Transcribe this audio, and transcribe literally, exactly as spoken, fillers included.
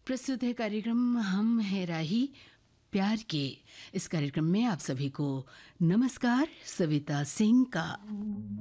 प्रस्तुत है कार्यक्रम हम है राही प्यार के। इस कार्यक्रम में आप सभी को नमस्कार। सविता सिंह का